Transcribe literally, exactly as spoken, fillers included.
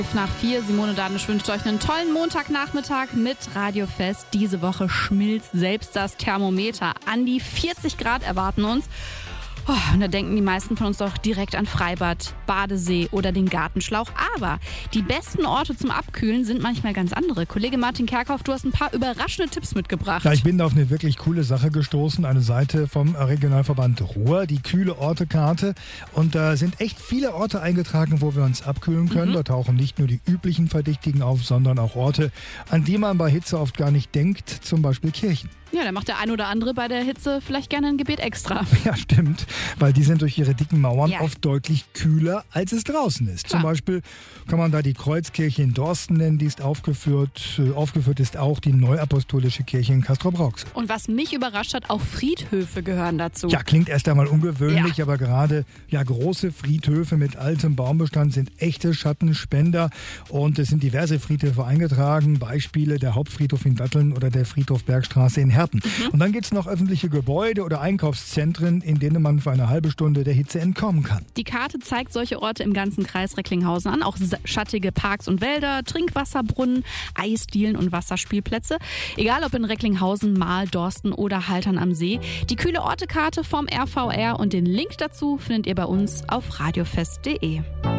Nach vier, Simone Danisch wünscht euch einen tollen Montagnachmittag mit Radiofest. Diese Woche schmilzt selbst das Thermometer. An die vierzig Grad erwarten uns. Oh, und da denken die meisten von uns doch direkt an Freibad, Badesee oder den Gartenschlauch. Aber die besten Orte zum Abkühlen sind manchmal ganz andere. Kollege Martin Kerkhoff, du hast ein paar überraschende Tipps mitgebracht. Ja, ich bin da auf eine wirklich coole Sache gestoßen. Eine Seite vom Regionalverband Ruhr, die Kühle Orte-Karte. Und da sind echt viele Orte eingetragen, wo wir uns abkühlen können. Mhm. Da tauchen nicht nur die üblichen Verdächtigen auf, sondern auch Orte, an die man bei Hitze oft gar nicht denkt. Zum Beispiel Kirchen. Ja, da macht der ein oder andere bei der Hitze vielleicht gerne ein Gebet extra. Ja, stimmt, weil die sind durch ihre dicken Mauern ja. oft deutlich kühler, als es draußen ist. Klar. Zum Beispiel kann man da die Kreuzkirche in Dorsten nennen, die ist aufgeführt. Äh, aufgeführt ist auch die Neuapostolische Kirche in Castrop-Rauxel. Und was mich überrascht hat, auch Friedhöfe gehören dazu. Ja, klingt erst einmal ungewöhnlich, ja. aber gerade ja, große Friedhöfe mit altem Baumbestand sind echte Schattenspender. Und es sind diverse Friedhöfe eingetragen. Beispiele der Hauptfriedhof in Datteln oder der Friedhof Bergstraße in Herten. Mhm. Und dann gibt es noch öffentliche Gebäude oder Einkaufszentren, in denen man für eine halbe Stunde der Hitze entkommen kann. Die Karte zeigt solche Orte im ganzen Kreis Recklinghausen an. Auch schattige Parks und Wälder, Trinkwasserbrunnen, Eisdielen und Wasserspielplätze. Egal ob in Recklinghausen, Marl, Dorsten oder Haltern am See. Die kühle Orte-Karte vom R V R und den Link dazu findet ihr bei uns auf radiofest punkt de.